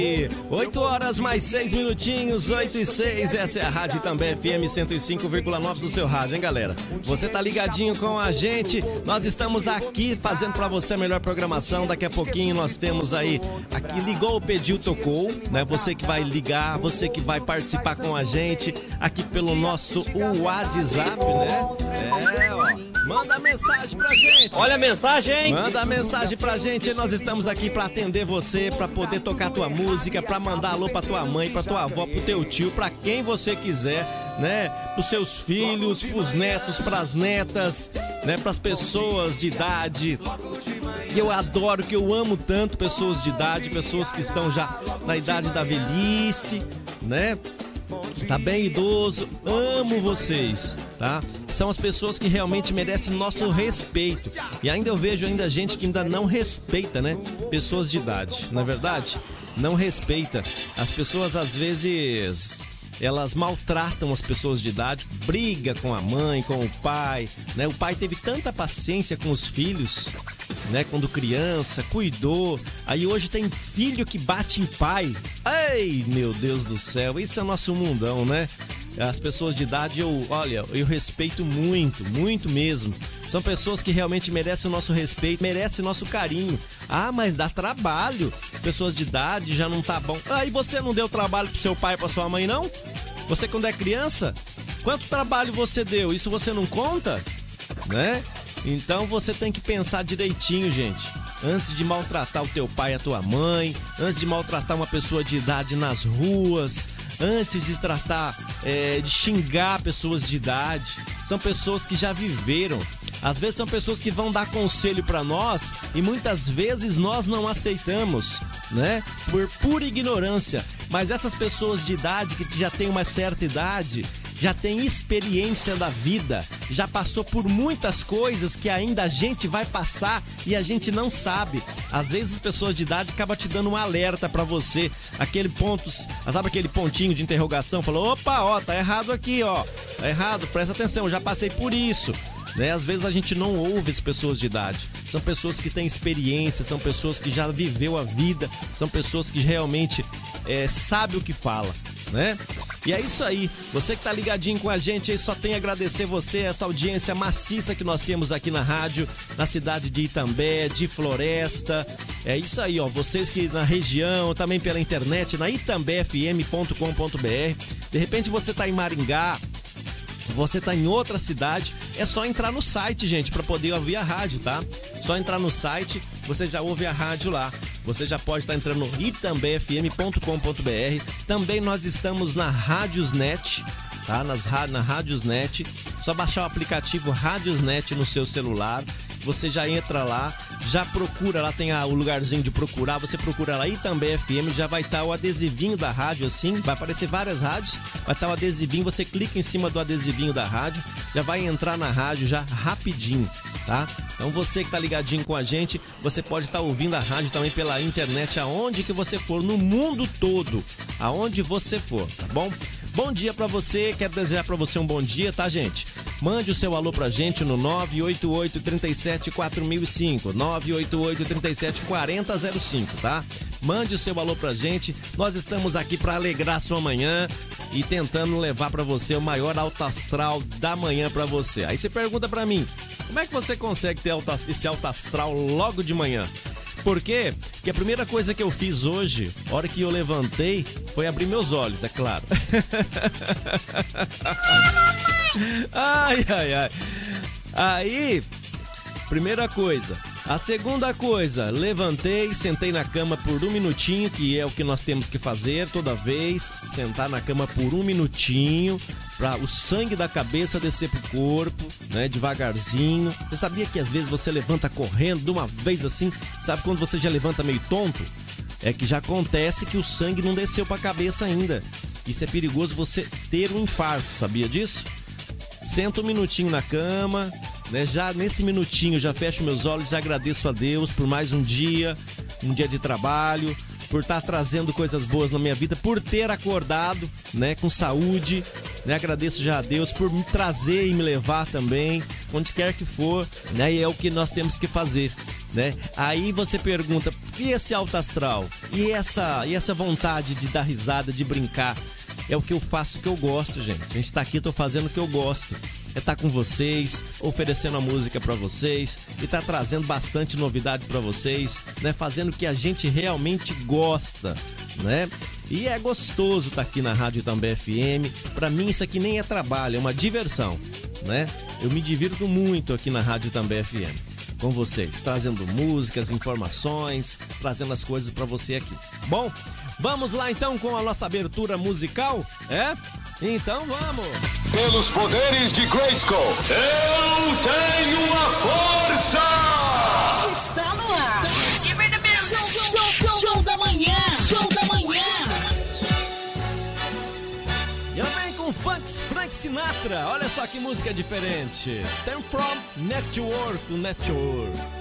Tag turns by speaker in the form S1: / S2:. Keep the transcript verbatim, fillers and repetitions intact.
S1: oito horas mais seis minutinhos, oito e seis, essa é a Rádio Itambé F M cento e cinco vírgula nove do seu rádio, hein, galera? Você tá ligadinho com a gente, nós estamos aqui fazendo pra você a melhor programação. Daqui a pouquinho nós temos aí, aqui ligou, pediu, tocou, né? Você que vai ligar, você que vai participar com a gente aqui pelo nosso WhatsApp, né? É, ó. Manda mensagem pra gente.
S2: Olha a mensagem, hein?
S1: Manda mensagem pra gente. Nós estamos aqui pra atender você, pra poder tocar tua música, pra mandar alô pra tua mãe, pra tua avó, pro teu tio, pra quem você quiser, né? Pros seus filhos, pros netos, pras netas, né? Pras pessoas de idade. Que eu adoro, que eu amo tanto pessoas de idade, pessoas que estão já na idade da velhice, né? Tá bem idoso, amo vocês, tá? São as pessoas que realmente merecem nosso respeito. E ainda eu vejo ainda gente que ainda não respeita, né? Pessoas de idade, não é verdade? Não respeita. As pessoas às vezes elas maltratam as pessoas de idade, briga com a mãe, com o pai, né? O pai teve tanta paciência com os filhos, né? Quando criança, cuidou. Aí hoje tem filho que bate em pai. Ei, meu Deus do céu, isso é nosso mundão, né? As pessoas de idade, eu, olha, eu respeito muito, muito mesmo. São pessoas que realmente merecem o nosso respeito, merecem o nosso carinho. Ah, mas dá trabalho. Pessoas de idade já não tá bom. Ah, e você não deu trabalho pro seu pai e pra sua mãe, não? Você quando é criança, quanto trabalho você deu? Isso você não conta? Né? Então você tem que pensar direitinho, gente. Antes de maltratar o teu pai e a tua mãe, antes de maltratar uma pessoa de idade nas ruas, antes de tratar, é, de xingar pessoas de idade. São pessoas que já viveram. Às vezes são pessoas que vão dar conselho pra nós e muitas vezes nós não aceitamos, né? Por pura ignorância. Mas essas pessoas de idade que já têm uma certa idade, já tem experiência da vida, já passou por muitas coisas que ainda a gente vai passar e a gente não sabe. Às vezes as pessoas de idade acabam te dando um alerta pra você, aquele ponto, sabe aquele pontinho de interrogação, falou, opa, ó, tá errado aqui, ó, tá errado, presta atenção, já passei por isso. Né? Às vezes a gente não ouve as pessoas de idade. São pessoas que têm experiência, são pessoas que já viveu a vida, são pessoas que realmente é, sabem o que fala, né? E é isso aí, você que tá ligadinho com a gente aí, só tem a agradecer você, essa audiência maciça que nós temos aqui na rádio, na cidade de Itambé, de Floresta. É isso aí, ó, vocês que na região, também pela internet, na itambé f m ponto com ponto b r. De repente você tá em Maringá, você tá em outra cidade, é só entrar no site, gente, para poder ouvir a rádio, tá? Só entrar no site, você já ouve a rádio lá. Você já pode estar entrando no itambé f m ponto com ponto b r. Também nós estamos na Rádiosnet, tá? Nas, na Rádiosnet. Só baixar o aplicativo Rádiosnet no seu celular. Você já entra lá, já procura, lá tem a, o lugarzinho de procurar, você procura lá Itambé F M, já vai estar o adesivinho da rádio assim, vai aparecer várias rádios, vai estar o adesivinho, você clica em cima do adesivinho da rádio, já vai entrar na rádio já rapidinho, tá? Então você que tá ligadinho com a gente, você pode estar ouvindo a rádio também pela internet, aonde que você for, no mundo todo, aonde você for, tá bom? Bom dia pra você, quero desejar pra você um bom dia, tá, gente? Mande o seu alô pra gente no nove oito oito, três sete, quatro mil e cinco, nove oito oito, três sete, quatro zero zero cinco, tá? Mande o seu alô pra gente, nós estamos aqui pra alegrar sua manhã e tentando levar pra você o maior alto astral da manhã pra você. Aí você pergunta pra mim, como é que você consegue ter esse alto astral logo de manhã? Por quê? Porque a primeira coisa que eu fiz hoje, a hora que eu levantei, foi abrir meus olhos, é claro. Ai, ai, ai. Aí, primeira coisa. A segunda coisa, levantei, sentei na cama por um minutinho, que é o que nós temos que fazer toda vez, sentar na cama por um minutinho, para o sangue da cabeça descer pro corpo, né, devagarzinho. Você sabia que às vezes você levanta correndo de uma vez assim, sabe quando você já levanta meio tonto? É que já acontece que o sangue não desceu pra cabeça ainda. Isso é perigoso você ter um infarto, sabia disso? Senta um minutinho na cama, né? Já nesse minutinho já fecho meus olhos e agradeço a Deus por mais um dia, um dia de trabalho, por estar trazendo coisas boas na minha vida, por ter acordado, né, com saúde, né? Agradeço já a Deus por me trazer e me levar também, onde quer que for, né? E é o que nós temos que fazer, né? Aí você pergunta, E esse alto astral? E essa, e essa vontade de dar risada, de brincar? É o que eu faço, o que eu gosto, gente. A gente tá aqui, eu tô fazendo o que eu gosto. É estar com vocês, oferecendo a música pra vocês e tá trazendo bastante novidade pra vocês, né? Fazendo o que a gente realmente gosta, né? E é gostoso estar aqui na Rádio Itambé F M. Pra mim isso aqui nem é trabalho, é uma diversão, né? Eu me divirto muito aqui na Rádio Itambé F M com vocês, trazendo músicas, informações, trazendo as coisas pra você aqui. Bom, vamos lá então com a nossa abertura musical, é? Então vamos!
S2: Pelos poderes de Grayskull, eu tenho a força!
S3: Está no ar! Show, show, show, show da manhã! Show da manhã!
S1: E eu venho com Funks, Frank Sinatra, olha só que música diferente. Turn from Network to Network.